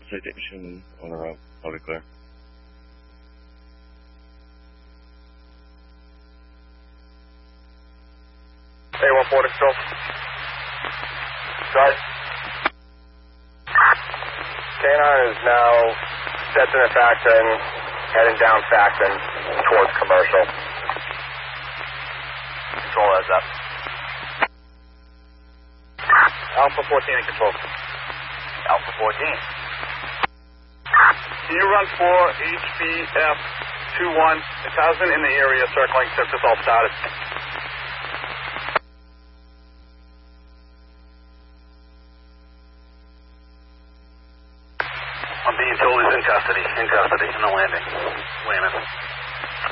citation on our route. I'll be clear. Hey, 140 still. Guard. K9 is now set in Faxon, heading down Faxon towards commercial. Control heads up. Alpha 14 in control. Alpha 14. Can you run for HBF 21? It hasn't in the area circling since it's all started.